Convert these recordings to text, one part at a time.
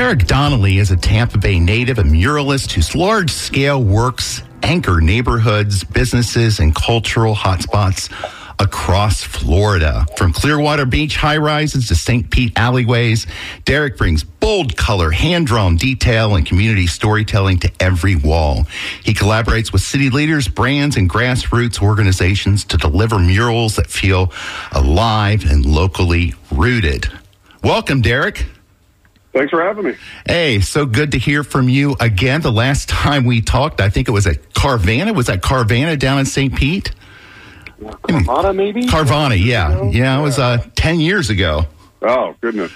Derek Donnelly is a Tampa Bay native, a muralist whose large-scale works anchor neighborhoods, businesses, and cultural hotspots across Florida. From Clearwater Beach high-rises to St. Pete alleyways, Derek brings bold color, hand-drawn detail, and community storytelling to every wall. He collaborates with city leaders, brands, and grassroots organizations to deliver murals that feel alive and locally rooted. Welcome, Derek. Thanks for having me. Hey, so good to hear from you again. The last time we talked, I think it was at Carvana. Was that Carvana down in St. Pete? Carvana, maybe? Carvana, yeah. Yeah, it was 10 years ago. Oh, goodness.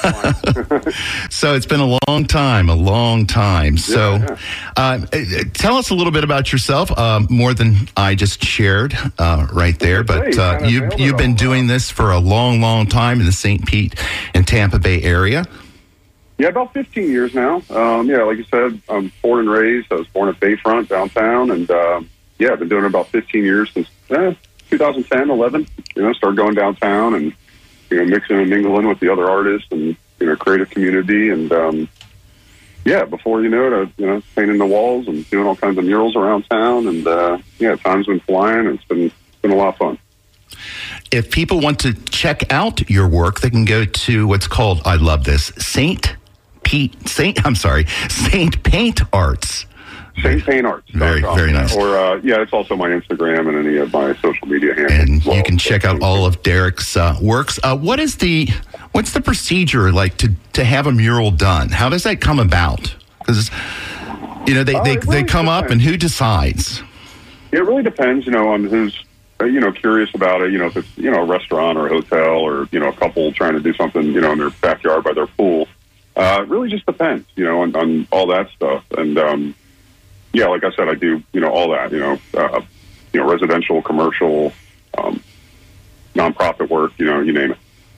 So it's been a long time. So tell us a little bit about yourself, more than I just shared right there. But you've been doing this for a long, long time in the St. Pete and Tampa Bay area. Yeah, about 15 years now. Like you said, I'm born and raised. I was born at Bayfront downtown. And, I've been doing it about 15 years since 2010, 11. Started going downtown and, mixing and mingling with the other artists and, creative community. And, before you know it, I was painting the walls and doing all kinds of murals around town. And, time's been flying. And it's been a lot of fun. If people want to check out your work, they can go to what's called, I love this, Saint Paint Arts. Saint Paint Arts. Very, very nice. Or, it's also my Instagram and any of my social media handles. And you can check out all of Derek's works. What's the procedure like to have a mural done? How does that come about? Because, they come up and who decides? It really depends, on who's, curious about it. If it's, a restaurant or a hotel or, a couple trying to do something, in their backyard by their pool. It really just depends, on all that stuff. And, like I said, I do, all that, residential, commercial, nonprofit work, you name it.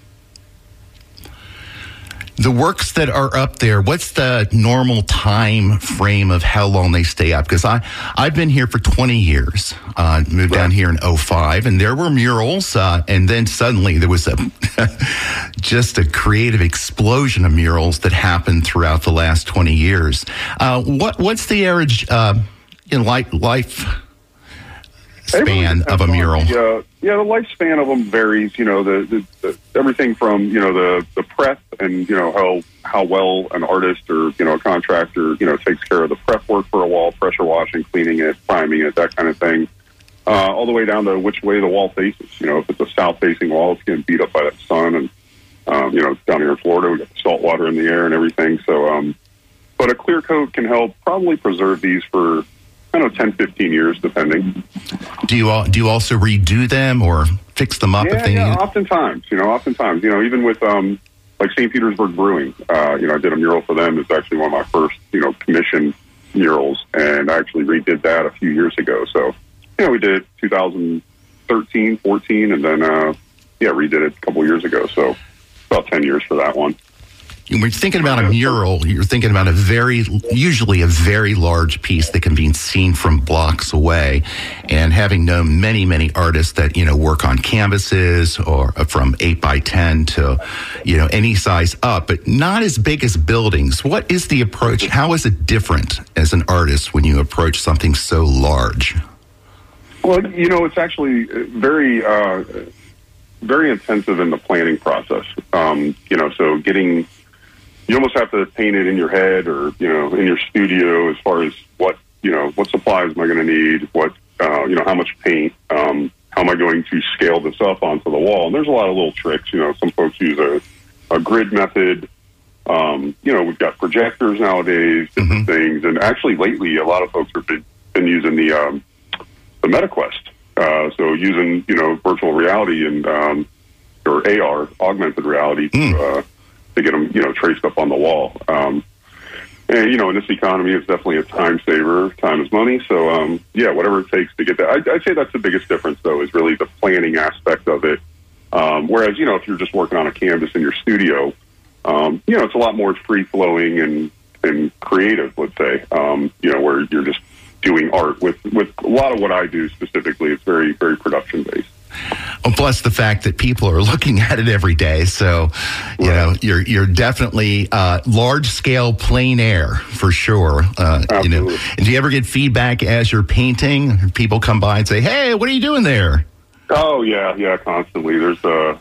The works that are up there, what's the normal time frame of how long they stay up? Because I've been here for 20 years, moved down here in 2005, and there were murals, and then suddenly there was just a creative explosion of murals that happened throughout the last 20 years. What's the average life span of a mural? The lifespan of them varies. The everything from the prep and how well an artist or a contractor takes care of the prep work for a wall, pressure washing, cleaning it, priming it, that kind of thing, all the way down to which way the wall faces. If it's a south facing wall, it's getting beat up by the sun, and down here in Florida we got the salt water in the air and everything. So, but a clear coat can help probably preserve these for 10, 15 years, depending. Do you also redo them or fix them up if they need it? Oftentimes, even with like St. Petersburg Brewing, I did a mural for them. It's actually one of my first, commissioned murals, and I actually redid that a few years ago. So, we did it 2013, 14, and then, redid it a couple years ago. So, about 10 years for that one. When you're thinking about a mural, you're thinking about usually a very large piece that can be seen from blocks away. And having known many, many artists that, work on canvases or from 8x10 to, any size up, but not as big as buildings. What is the approach? How is it different as an artist when you approach something so large? Well, it's actually very, very intensive in the planning process. So getting... You almost have to paint it in your head or, in your studio as far as what supplies am I going to need, how much paint, how am I going to scale this up onto the wall? And there's a lot of little tricks. Some folks use a grid method. We've got projectors nowadays, different things. And actually lately, a lot of folks have been using the MetaQuest. So using, virtual reality and, or AR, augmented reality to get them, traced up on the wall. And, in this economy, it's definitely a time saver. Time is money. So, whatever it takes to get that. I'd say that's the biggest difference, though, is really the planning aspect of it. Whereas, if you're just working on a canvas in your studio, it's a lot more free-flowing and creative, let's say, where you're just doing art. With a lot of what I do specifically, it's very, very production-based. Well, plus the fact that people are looking at it every day. So, you know, you're definitely large scale plein air for sure. You know, and do you ever get feedback as you're painting? People come by and say, "Hey, what are you doing there?" Oh yeah, constantly. There's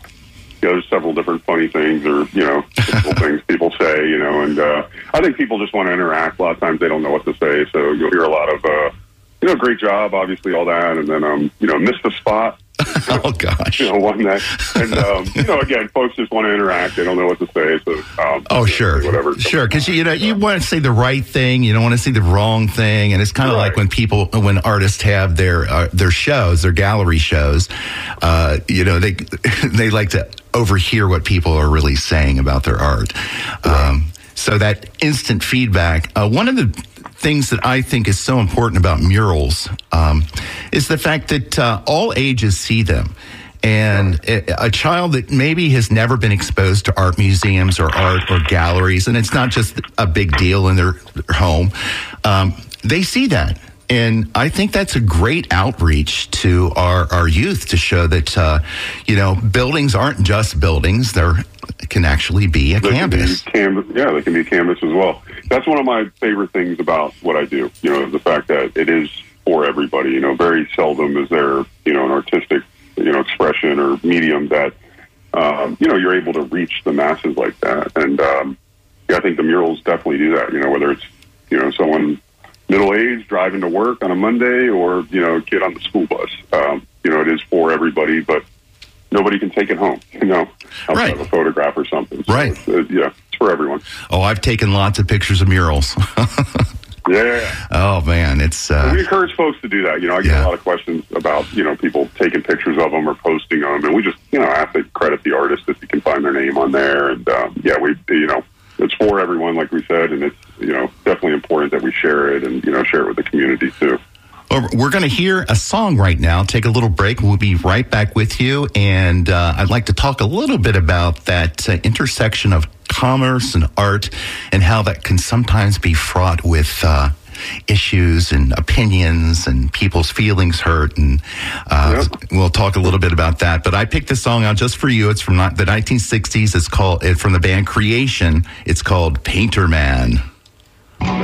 several different funny things or, you know, typical things people say, you know, and I think people just want to interact. A lot of times they don't know what to say, so you'll hear a lot of, you know, great job, obviously, all that, and then, you know, missed the spot. Oh, gosh. You know, one that, and, you know, again, folks just want to interact. They don't know what to say, so, sure. Whatever. Sure, because, you know, you want to say the right thing. You don't want to say the wrong thing. And it's kind of like when artists have their shows, their gallery shows, you know, they like to overhear what people are really saying about their art. So that instant feedback, one of the things that I think is so important about murals is the fact that all ages see them. And a child that maybe has never been exposed to art museums or art or galleries, and it's not just a big deal in their home, they see that. And I think that's a great outreach to our youth to show that, you know, buildings aren't just buildings. They can actually be a canvas. They can be a canvas as well. That's one of my favorite things about what I do, you know, the fact that it is for everybody. You know, very seldom is there, you know, an artistic, you know, expression or medium that, you know, you're able to reach the masses like that. And yeah, I think the murals definitely do that, you know, whether it's, you know, someone middle-aged driving to work on a Monday or, you know, a kid on the school bus. You know, it is for everybody, but nobody can take it home, you know, outside of a photograph or something. So right. Yeah, it's for everyone. Oh, I've taken lots of pictures of murals. Yeah. Oh, man, it's... we encourage folks to do that. You know, I get a lot of questions about, you know, people taking pictures of them or posting them, and we just, you know, ask to credit the artist if you can find their name on there. And, we, you know, it's for everyone, like we said, and it's, you know, definitely important that we share it and, you know, share it with the community, too. Well, we're going to hear a song right now. Take a little break. We'll be right back with you. And I'd like to talk a little bit about that intersection of commerce and art and how that can sometimes be fraught with issues and opinions and people's feelings hurt. And we'll talk a little bit about that. But I picked this song out just for you. It's from the 1960s. It's called, from the band Creation. It's called Painter Man.